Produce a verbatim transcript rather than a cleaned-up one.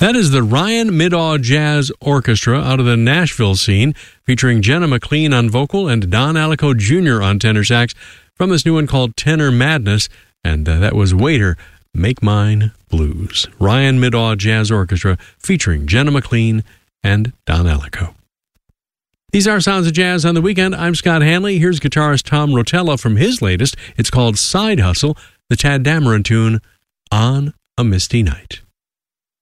That is the Ryan Middaugh Jazz Orchestra out of the Nashville scene, featuring Jenna McLean on vocal and Don Alico Junior on tenor sax, from this new one called Tenor Madness, and uh, that was Waiter, Make Mine Blues. Ryan Middaugh Jazz Orchestra featuring Jenna McLean and Don Alico. These are Sounds of Jazz on the Weekend. I'm Scott Hanley. Here's guitarist Tom Rotella from his latest. It's called Side Hustle, the Tad Dameron tune, On a Misty Night.